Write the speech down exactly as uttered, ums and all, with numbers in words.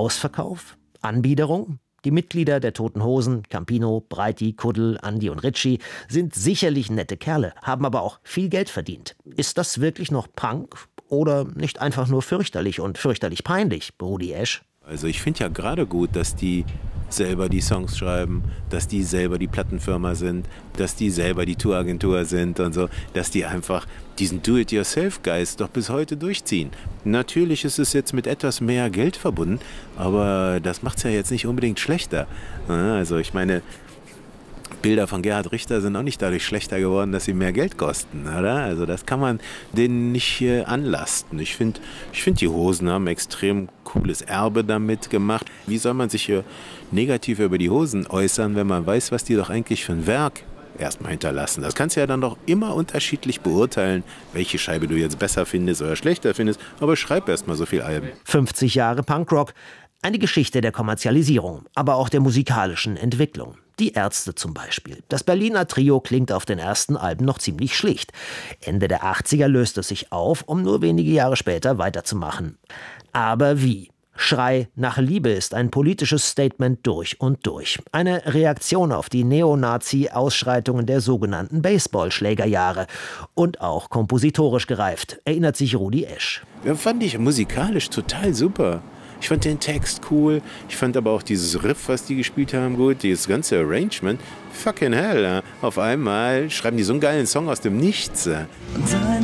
Ausverkauf? Anbiederung? Die Mitglieder der Toten Hosen, Campino, Breiti, Kuddel, Andi und Ritchie, sind sicherlich nette Kerle, haben aber auch viel Geld verdient. Ist das wirklich noch Punk oder nicht einfach nur fürchterlich und fürchterlich peinlich, Rudi Esch? Also ich finde ja gerade gut, dass die selber die Songs schreiben, dass die selber die Plattenfirma sind, dass die selber die Touragentur sind und so, dass die einfach diesen Do-it-yourself-Geist doch bis heute durchziehen. Natürlich ist es jetzt mit etwas mehr Geld verbunden, aber das macht es ja jetzt nicht unbedingt schlechter. Also ich meine, Bilder von Gerhard Richter sind auch nicht dadurch schlechter geworden, dass sie mehr Geld kosten, oder? Also das kann man denen nicht äh, anlasten. Ich finde, ich find, die Hosen haben extrem cooles Erbe damit gemacht. Wie soll man sich hier negativ über die Hosen äußern, wenn man weiß, was die doch eigentlich für ein Werk erstmal hinterlassen? Das kannst du ja dann doch immer unterschiedlich beurteilen, welche Scheibe du jetzt besser findest oder schlechter findest, aber schreib erstmal so viel Alben. fünfzig Jahre Punkrock, eine Geschichte der Kommerzialisierung, aber auch der musikalischen Entwicklung. Die Ärzte zum Beispiel. Das Berliner Trio klingt auf den ersten Alben noch ziemlich schlicht. Ende der achtziger löst es sich auf, um nur wenige Jahre später weiterzumachen. Aber wie? Schrei nach Liebe ist ein politisches Statement durch und durch. Eine Reaktion auf die Neonazi-Ausschreitungen der sogenannten Baseballschlägerjahre. Und auch kompositorisch gereift, erinnert sich Rudi Esch. Ja, fand ich musikalisch total super. Ich fand den Text cool, ich fand aber auch dieses Riff, was die gespielt haben, gut, dieses ganze Arrangement, fucking hell, auf einmal schreiben die so einen geilen Song aus dem Nichts. Und seine